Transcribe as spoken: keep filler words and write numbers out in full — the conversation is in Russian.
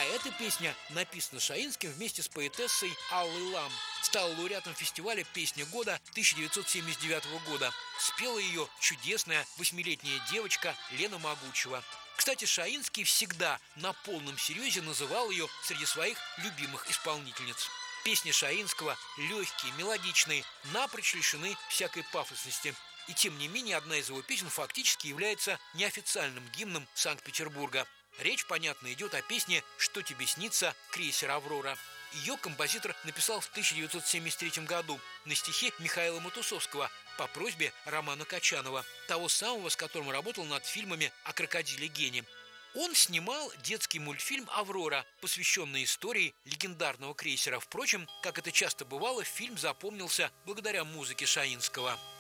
эта песня написана Шаинским вместе с поэтессой Аллой Лам. Стала лауреатом фестиваля «Песня года» тысяча девятьсот семьдесят девятого года. Спела ее чудесная восьмилетняя девочка Лена Могучева. Кстати, Шаинский всегда на полном серьезе называл ее среди своих любимых исполнительниц. Песни Шаинского легкие, мелодичные, напрочь лишены всякой пафосности. И тем не менее, одна из его песен фактически является неофициальным гимном Санкт-Петербурга. Речь, понятно, идет о песне «Что тебе снится, крейсер «Аврора». Ее композитор написал в тысяча девятьсот семьдесят третьем году на стихи Михаила Матусовского по просьбе Романа Качанова, того самого, с которым работал над фильмами о крокодиле Гене. Он снимал детский мультфильм «Аврора», посвященный истории легендарного крейсера. Впрочем, как это часто бывало, фильм запомнился благодаря музыке Шаинского.